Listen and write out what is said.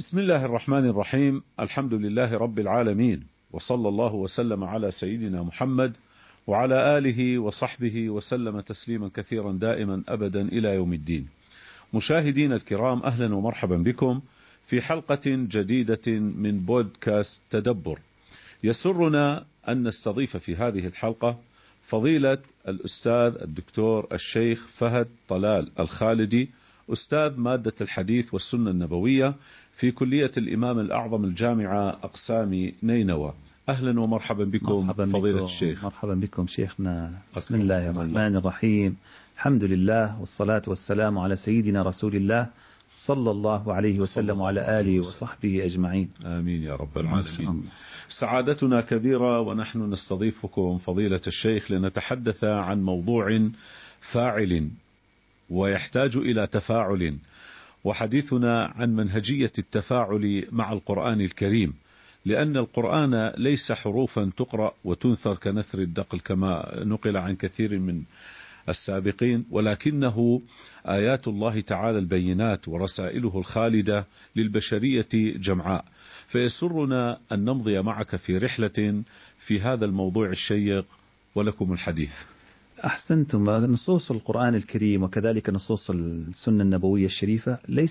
بسم الله الرحمن الرحيم. الحمد لله رب العالمين، وصلى الله وسلم على سيدنا محمد وعلى آله وصحبه وسلم تسليما كثيرا دائما أبدا إلى يوم الدين. مشاهدين الكرام، أهلا ومرحبا بكم في حلقة جديدة من بودكاست تدبر. يسرنا أن نستضيف في هذه الحلقة فضيلة الأستاذ الدكتور الشيخ فهد طلال الخالدي، أستاذ مادة الحديث والسنة النبوية في كلية الإمام الأعظم الجامعة أقسام نينوى. أهلا ومرحبا بكم فضيلة الشيخ. مرحبا بكم شيخنا. بسم الله الرحمن الرحيم. الحمد لله والصلاة والسلام على سيدنا رسول الله صلى الله عليه وسلم وعلى آله وصحبه أجمعين. آمين يا رب العالمين. سعادتنا كبيرة ونحن نستضيفكم فضيلة الشيخ لنتحدث عن موضوع فاعل ويحتاج إلى تفاعل، وحديثنا عن منهجية التفاعل مع القرآن الكريم، لأن القرآن ليس حروفا تقرأ وتنثر كنثر الدقل كما نقل عن كثير من السابقين، ولكنه آيات الله تعالى البينات ورسائله الخالدة للبشرية جمعاء. فيسرنا أن نمضي معك في رحلة في هذا الموضوع الشيق، ولكم الحديث. أحسنتم. نصوص القرآن الكريم وكذلك نصوص السنة النبوية الشريفة